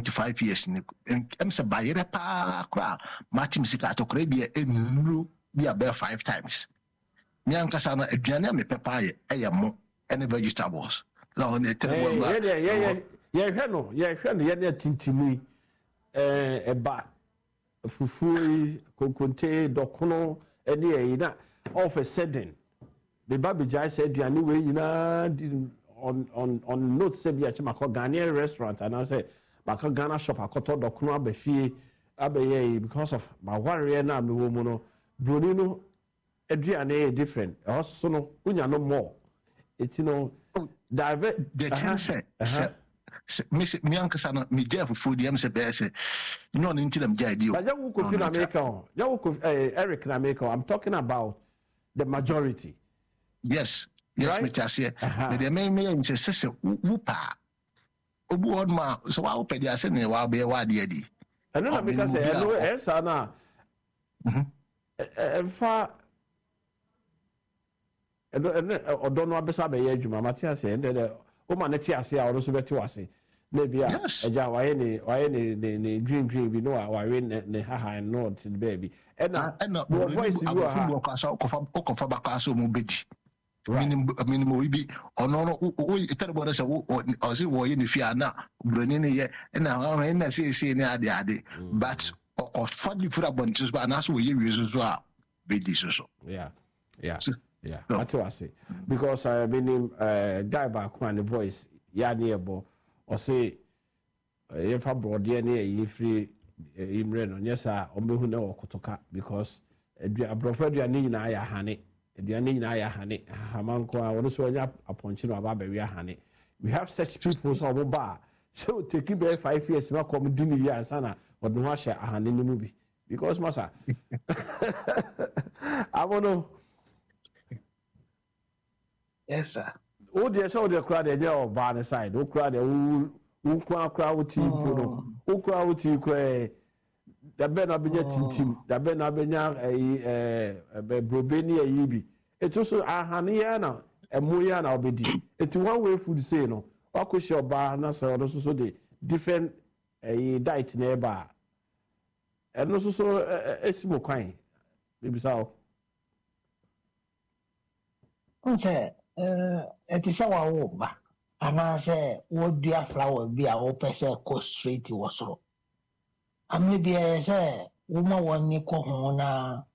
25 years ni em se bayere pa kra matim sika to kra bi enuru bi about 5 times me ankasa na aduane me pepa ye mo any vegetables no ne terrible yeah hwe no ye na tintimi eba fufuo kokonte dokono ene yi na of a sudden the babija said aduane we yina on note say bi a chema ko Ghanaian restaurant and I say maka Ghana shop akoto dokono abafie abeye because of my warrior na me wo mu no broni no aduane different also no unya no more it's divert the chance me ankasa na me jẹ fufu di am se be se you know nti dem jẹ di o but ya wo Kofi na America ya wo Eric na America I'm talking about the majority yes right? Me chase me de me nse se wupa obu on ma so wa opedi ase ne wa be wa de adi eno na me ka say eno esa na fa odo no abesa be ye adwuma mate ase ende o ma ne ti ase a oro so beti wase na bia eja waye ne green bi no wa we ne ha no to the baby ena voice you ha ko fa ba ka so mo bedi minimum we be ono o iterbo na se o se wo ye ne fia na broni ne ye na na se ne ade but o fadli fura bontis ba na so ye wi so a bedi so yeah that's what I say because I been guy back on the voice ya nearbo or say if I brought the ne free imre no nyesa o mehu na okotoka because abrofo aduane nyina ya hane aduane nyina ya hane hamanko a wono so nya aponchi no aba be hane we have such people so oba so take be 5 years ma come dini ya sana odno ha sha hane ni mu bi because masa I wanna yes sir o de so de kra de o ba ne side o kra de o kra o ti pro o kra o ti kra da be na benya tintim da be na benya brobeni ayi bi eto so ahane ya na emu ya na obedi eti one way food say no wakohye oba na so do so de different diet na eba eno so esimo kwan bibisa o okay etisa wa wo ba ana se wo dua flower bi a wo pese ko straight wo so amebia se wo ma woni ko ho na